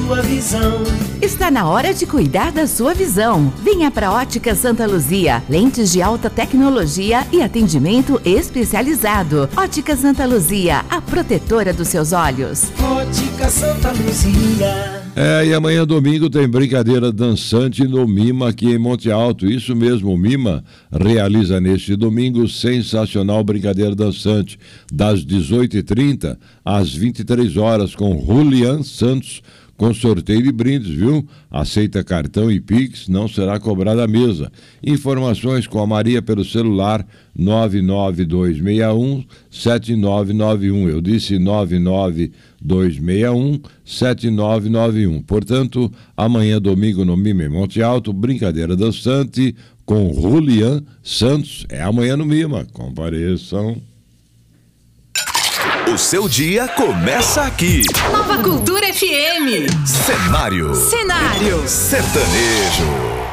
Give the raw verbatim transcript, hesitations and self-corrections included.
sua visão. Está na hora de cuidar da sua visão. Venha para Ótica Santa Luzia. Lentes de alta tecnologia e atendimento especializado. Ótica Santa Luzia, a protetora dos seus olhos. Ótica Santa Luzia. É, e amanhã domingo tem brincadeira dançante no Mima aqui em Monte Alto. Isso mesmo, o Mima realiza neste domingo sensacional brincadeira dançante das dezoito e trinta às vinte e três horas com Julian Santos, com sorteio de brindes, viu? Aceita cartão e Pix, não será cobrada a mesa. Informações com a Maria pelo celular nove nove dois seis um sete nove nove um. Eu disse nove nove dois seis um sete nove nove um. Portanto, amanhã domingo no Mima em Monte Alto, brincadeira dançante com Julian Santos. É amanhã no Mima. Compareçam. O seu dia começa aqui. Nova Cultura F M. Cenário. Cenário. Sertanejo.